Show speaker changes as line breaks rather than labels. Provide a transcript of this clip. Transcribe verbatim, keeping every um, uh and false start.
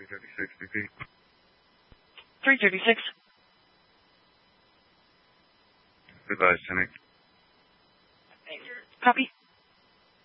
three thirty-six B P.
three thirty-six.
Advise ten eight.
Copy.